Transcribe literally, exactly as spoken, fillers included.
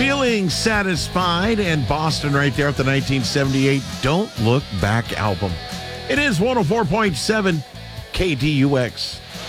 Feeling Satisfied and Boston right there at the nineteen seventy-eight Don't Look Back album. It is one oh four point seven K D U X.